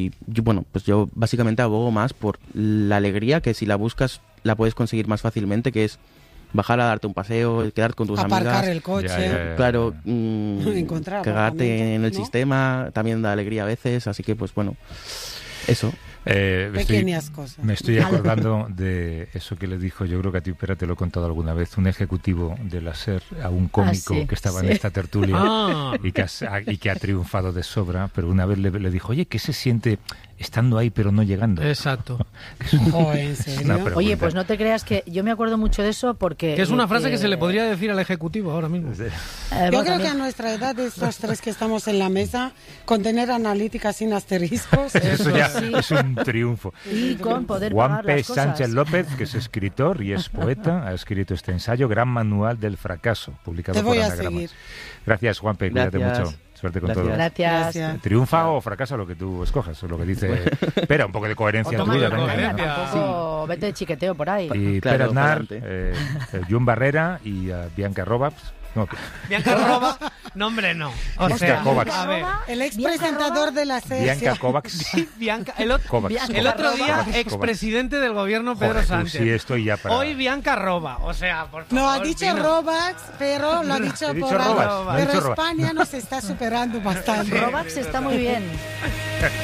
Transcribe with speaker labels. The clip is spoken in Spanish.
Speaker 1: Y yo básicamente abogo más por la alegría, que si la buscas la puedes conseguir más fácilmente, que es bajar a darte un paseo, quedar con tus amigas.
Speaker 2: Aparcar el coche.
Speaker 1: Claro,
Speaker 2: Encontrar
Speaker 1: cagarte en el
Speaker 2: ¿no?
Speaker 1: sistema también da alegría a veces, así que pues bueno, eso.
Speaker 2: Pequeñas cosas.
Speaker 3: Me estoy acordando de eso que le dijo, yo creo que a ti, Pera, te lo he contado alguna vez, un ejecutivo de la SER a un cómico que estaba en esta tertulia y que ha triunfado de sobra, pero una vez le dijo, oye, ¿qué se siente estando ahí pero no llegando?
Speaker 4: Exacto.
Speaker 2: ¿En serio?
Speaker 5: Oye, pues no te creas que yo me acuerdo mucho de eso porque...
Speaker 4: Que es una frase que se le podría decir al ejecutivo ahora mismo.
Speaker 2: Yo creo que a nuestra edad, de estos tres que estamos en la mesa, con tener analítica sin asteriscos...
Speaker 3: Eso ya es un triunfo.
Speaker 5: Y con poder pagar
Speaker 3: Juanpe
Speaker 5: las cosas.
Speaker 3: Sánchez López, que es escritor y es poeta, ha escrito este ensayo, Gran Manual del Fracaso, publicado
Speaker 2: Te voy
Speaker 3: por
Speaker 2: a
Speaker 3: Anagrama.
Speaker 2: seguir.
Speaker 3: Gracias, Juanpe, cuídate mucho. Suerte con todo.
Speaker 5: Gracias.
Speaker 3: Triunfa o fracasa lo que tú escojas, es lo que dice. Espera, un poco de coherencia
Speaker 4: Toma
Speaker 3: tuya
Speaker 4: de
Speaker 3: también.
Speaker 4: coherencia.
Speaker 5: Tampoco vete de chiqueteo por ahí.
Speaker 3: Y
Speaker 1: Claro,
Speaker 3: Pere Aznar,
Speaker 1: adelante.
Speaker 3: Jun Barrera y Bianca Robaps. No,
Speaker 4: Bianca Roba, no hombre, no. O
Speaker 3: Bianca
Speaker 4: sea,
Speaker 3: Kovacs.
Speaker 4: a ver.
Speaker 2: El expresentador de la serie.
Speaker 3: Bianca Kovacs.
Speaker 4: Sí, Bianca, el otro
Speaker 3: Kovacs.
Speaker 4: día
Speaker 3: Kovacs.
Speaker 4: expresidente del gobierno Pedro
Speaker 3: Joder, tú,
Speaker 4: Sánchez.
Speaker 3: sí, estoy ya para...
Speaker 4: Hoy Bianca Roba, o sea, por favor.
Speaker 2: No, ha dicho
Speaker 4: Pino.
Speaker 2: Robax, pero lo ha dicho
Speaker 3: He dicho
Speaker 2: por ahí.
Speaker 3: Robax, no he
Speaker 2: Pero
Speaker 3: dicho Robax.
Speaker 2: España nos está superando bastante.
Speaker 5: Robax está muy bien.